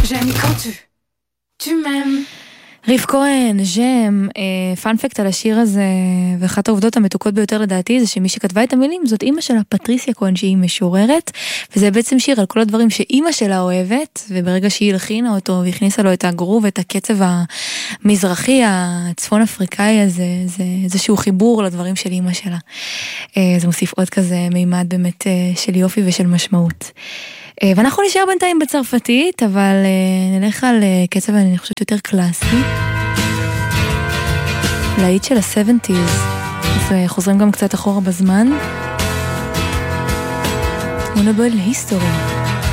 J'aime quand tu m'aimes. ריף כהן, ז'ם, פאנפקט על השיר הזה, ואחת העובדות המתוקות ביותר לדעתי, זה שמי שכתבה את המילים זאת אמא שלה, פטריסיה כהן, שהיא משוררת, וזה בעצם שיר על כל הדברים שאמא שלה אוהבת, וברגע שהיא הלחינה אותו, והכניסה לו את הגרוב, ואת הקצב המזרחי, הצפון אפריקאי הזה, זה איזשהו חיבור לדברים של אמא שלה. זה מוסיף עוד כזה מימד באמת של יופי ושל משמעות. ואנחנו נשאר בינתיים בצרפתית, אבל נלך על קצב אני חושבת יותר קלאסי. להיט של ה-70s, וחוזרים גם קצת אחורה בזמן. One Boy History.